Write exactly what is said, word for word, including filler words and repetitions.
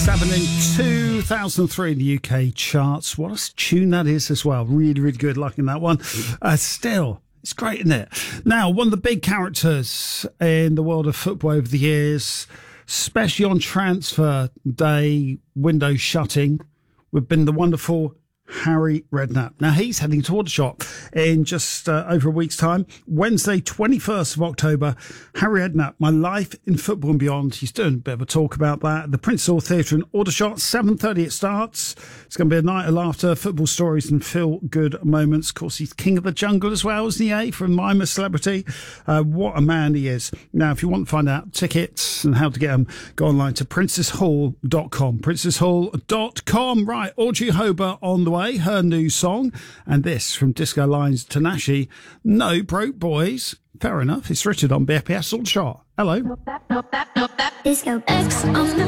seven in two thousand three in the U K charts. What a tune that is as well. Really, really good. Liking that one. Uh, still, it's great, isn't it? Now, one of the big characters in the world of football over the years, especially on transfer day, window shutting, would have been the wonderful Harry Redknapp. Now, he's heading to Aldershot in just uh, over a week's time. Wednesday, twenty-first of October, Harry Redknapp, My Life in Football and Beyond. He's doing a bit of a talk about that at the Prince Hall Theatre in Aldershot. seven thirty it starts. It's going to be a night of laughter, football stories and feel-good moments. Of course, he's king of the jungle as well, isn't he, eh? From Mime a Celebrity. Uh, what a man he is. Now, if you want to find out tickets and how to get them, go online to princess hall dot com. princess hall dot com. Right, Audrey Hober on the way. Her new song, and this from Disco Lines Tanashi, No Broke Boys. Fair enough, it's Richard on B F P S Aldershot. Hello. Disco X on the